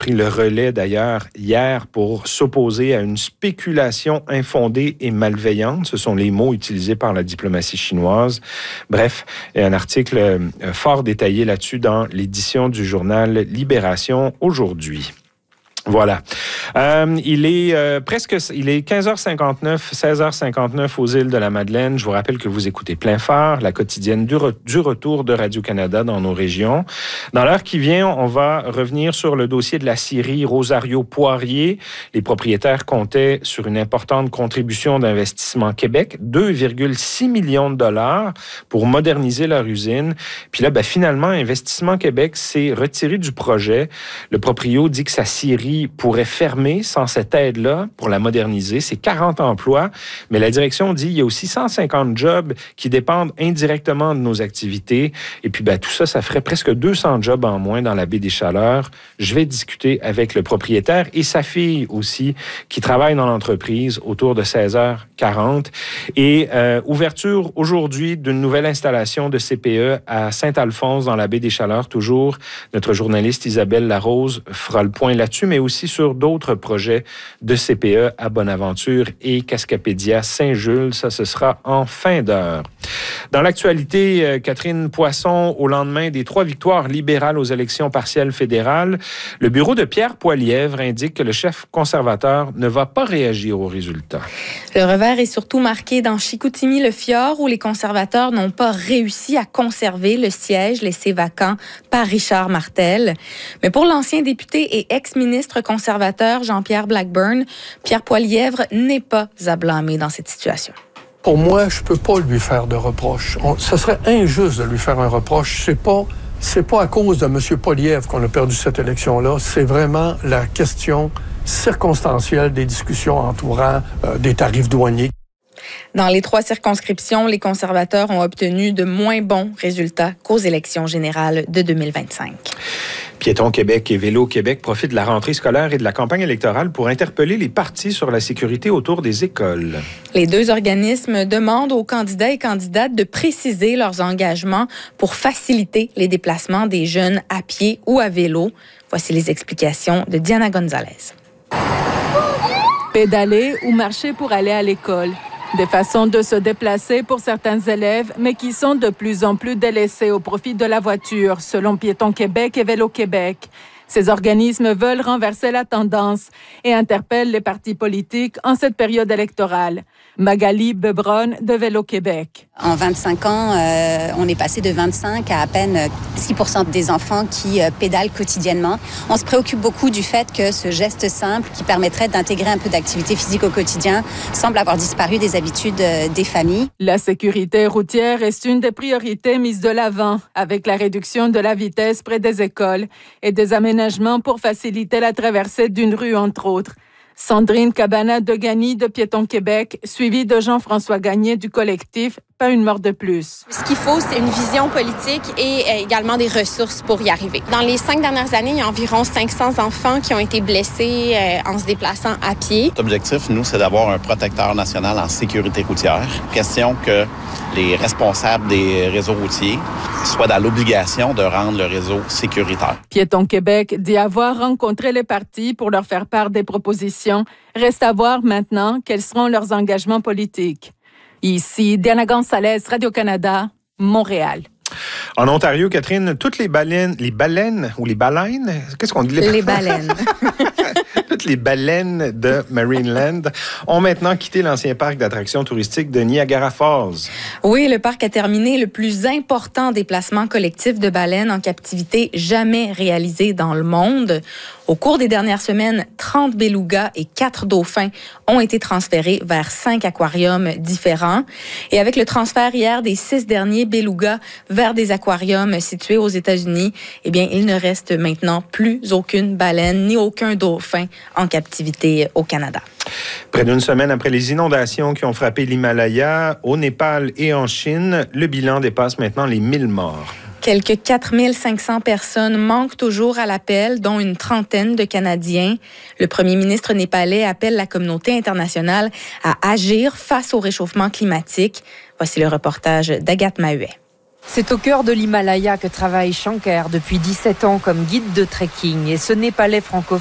pris le relais d'ailleurs hier pour s'opposer à une spéculation infondée et malveillante. Ce sont les mots utilisés par la diplomatie chinoise. Bref, il y a un article fort détaillé là-dessus dans l'édition du journal Libération aujourd'hui. Voilà. Il est 15h59, 16h59 aux îles de la Madeleine. Je vous rappelle que vous écoutez Plein Phare, la quotidienne du retour de Radio-Canada dans nos régions. Dans l'heure qui vient, on va revenir sur le dossier de la scierie Rosario Poirier. Les propriétaires comptaient sur une importante contribution d'Investissement Québec, 2,6 millions de dollars pour moderniser leur usine. Puis là, finalement, Investissement Québec s'est retiré du projet. Le proprio dit que sa scierie pourrait fermer sans cette aide-là pour la moderniser. C'est 40 emplois, mais la direction dit qu'il y a aussi 150 jobs qui dépendent indirectement de nos activités. Et puis, tout ça, ça ferait presque 200 jobs en moins dans la baie des Chaleurs. Je vais discuter avec le propriétaire et sa fille aussi, qui travaille dans l'entreprise autour de 16h40. Et ouverture aujourd'hui d'une nouvelle installation de CPE à Saint-Alphonse dans la baie des Chaleurs. Toujours, notre journaliste Isabelle Larose fera le point là-dessus, mais aussi sur d'autres projets de CPE à Bonaventure et Cascapédia Saint-Jules. Ça, ce sera en fin d'heure. Dans l'actualité, Catherine Poisson, au lendemain des 3 victoires libérales aux élections partielles fédérales, le bureau de Pierre Poilievre indique que le chef conservateur ne va pas réagir aux résultats. Le revers est surtout marqué dans Chicoutimi-le-Fjord, où les conservateurs n'ont pas réussi à conserver le siège laissé vacant par Richard Martel. Mais pour l'ancien député et ex-ministre conservateur Jean-Pierre Blackburn, Pierre Poilievre n'est pas à blâmer dans cette situation. Pour moi, je peux pas lui faire de reproche. Ce serait injuste de lui faire un reproche. C'est pas à cause de M. Poilievre qu'on a perdu cette élection-là. C'est vraiment la question circonstancielle des discussions entourant des tarifs douaniers. Dans les 3 circonscriptions, les conservateurs ont obtenu de moins bons résultats qu'aux élections générales de 2025. Piétons Québec et Vélo Québec profitent de la rentrée scolaire et de la campagne électorale pour interpeller les partis sur la sécurité autour des écoles. Les 2 organismes demandent aux candidats et candidates de préciser leurs engagements pour faciliter les déplacements des jeunes à pied ou à vélo. Voici les explications de Diana Gonzalez. Pédaler ou marcher pour aller à l'école. Des façons de se déplacer pour certains élèves, mais qui sont de plus en plus délaissées au profit de la voiture, selon Piétons Québec et Vélo Québec. Ces organismes veulent renverser la tendance et interpellent les partis politiques en cette période électorale. Magali Bebron de Vélo Québec. En 25 ans, on est passé de 25 à peine 6% des enfants qui pédalent quotidiennement. On se préoccupe beaucoup du fait que ce geste simple qui permettrait d'intégrer un peu d'activité physique au quotidien semble avoir disparu des habitudes des familles. La sécurité routière reste une des priorités mises de l'avant, avec la réduction de la vitesse près des écoles et des aménagements pour faciliter la traversée d'une rue, entre autres. Sandrine Cabana-Degani de Piétons Québec, suivie de Jean-François Gagné du collectif Pas une mort de plus. Ce qu'il faut, c'est une vision politique et également des ressources pour y arriver. Dans les 5 dernières années, il y a environ 500 enfants qui ont été blessés en se déplaçant à pied. L'objectif, nous, c'est d'avoir un protecteur national en sécurité routière. Question que les responsables des réseaux routiers soient dans l'obligation de rendre le réseau sécuritaire. Piétons Québec dit avoir rencontré les partis pour leur faire part des propositions. Reste à voir maintenant quels seront leurs engagements politiques. Ici, Diana Gonzalez, Radio-Canada, Montréal. En Ontario, Catherine, toutes les baleines ou les baleines, qu'est-ce qu'on dit? Les baleines. Toutes les baleines de Marineland ont maintenant quitté l'ancien parc d'attractions touristiques de Niagara Falls. Oui, le parc a terminé le plus important déplacement collectif de baleines en captivité jamais réalisé dans le monde. Au cours des dernières semaines, 30 belugas et 4 dauphins ont été transférés vers 5 aquariums différents. Et avec le transfert hier des 6 derniers belugas vers des aquariums situés aux États-Unis, eh bien, il ne reste maintenant plus aucune baleine ni aucun dauphin en captivité au Canada. Près d'une semaine après les inondations qui ont frappé l'Himalaya, au Népal et en Chine, le bilan dépasse maintenant les 1000 morts. Quelques 4500 personnes manquent toujours à l'appel, dont une trentaine de Canadiens. Le premier ministre népalais appelle la communauté internationale à agir face au réchauffement climatique. Voici le reportage d'Agathe Mahuet. C'est au cœur de l'Himalaya que travaille Shankar depuis 17 ans comme guide de trekking. Et ce Népalais francophone